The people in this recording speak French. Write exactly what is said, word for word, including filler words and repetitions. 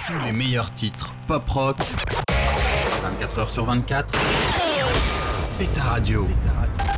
Tous les meilleurs titres pop-rock, vingt-quatre heures sur vingt-quatre, c'est ta radio. C'est ta radio.